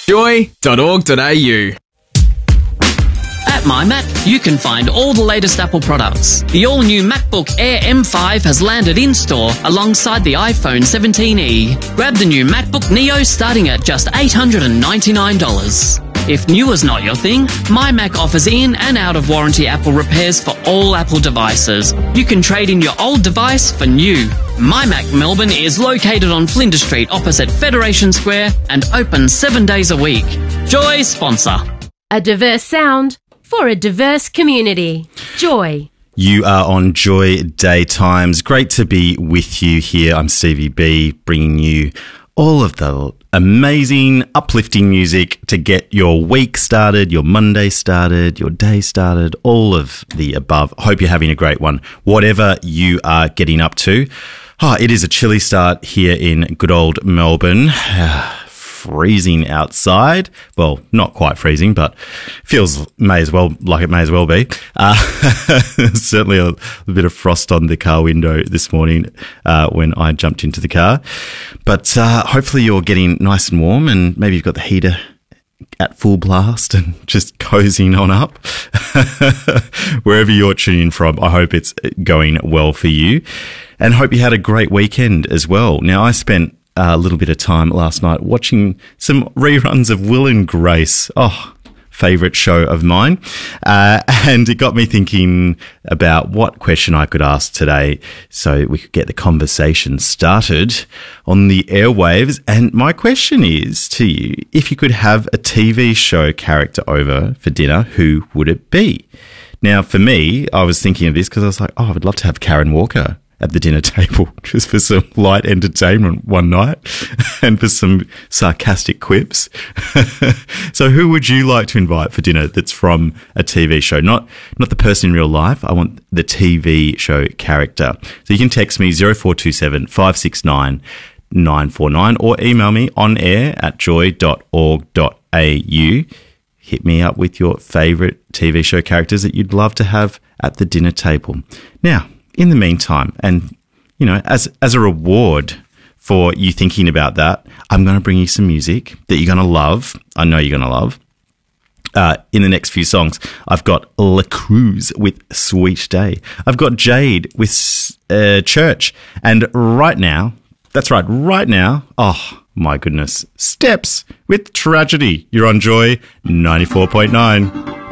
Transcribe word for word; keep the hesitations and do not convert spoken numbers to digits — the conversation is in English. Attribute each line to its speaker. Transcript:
Speaker 1: joy dot org dot a u.
Speaker 2: At MyMac, you can find all the latest Apple products. The all-new MacBook Air M five has landed in-store alongside the iPhone seventeen e. Grab the new MacBook Neo starting at just eight hundred ninety-nine dollars. If new is not your thing, MyMac offers in and out-of-warranty Apple repairs for all Apple devices. You can trade in your old device for new. MyMac Melbourne is located on Flinders Street opposite Federation Square and open seven days a week. Joy sponsor.
Speaker 3: A diverse sound for a diverse community. Joy.
Speaker 4: You are on Joy Daytimes. Great to be with you here. I'm Stevie B, bringing you all of the amazing, uplifting music to get your week started, your Monday started, your day started, all of the above. Hope you're having a great one, whatever you are getting up to. Oh, it is a chilly start here in good old Melbourne. Freezing outside. Well, not quite freezing, but feels may as well like it may as well be. Uh, certainly a, a bit of frost on the car window this morning uh, when I jumped into the car. But uh, hopefully you're getting nice and warm, and maybe you've got the heater at full blast and just cozying on up. Wherever you're tuning from, I hope it's going well for you, and hope you had a great weekend as well. Now, I spent a little bit of time last night watching some reruns of Will and Grace. Oh, favourite show of mine. Uh, and it got me thinking about what question I could ask today so we could get the conversation started on the airwaves. And my question is to you, if you could have a T V show character over for dinner, who would it be? Now, for me, I was thinking of this because I was like, oh, I would love to have Karen Walker at the dinner table just for some light entertainment one night and for some sarcastic quips. So who would you like to invite for dinner that's from a T V show? Not not the person in real life. I want the T V show character. So you can text me zero four two seven, five six nine, nine four nine or email me on air at joy dot org dot a u. Hit me up with your favourite T V show characters that you'd love to have at the dinner table. Now, in the meantime, and, you know, as as a reward for you thinking about that, I'm going to bring you some music that you're going to love. I know you're going to love. Uh, in the next few songs, I've got La Cruz with Sweet Day. I've got Jade with uh, Church. And right now, that's right, right now, oh, my goodness, Steps with Tragedy. You're on Joy ninety-four point nine.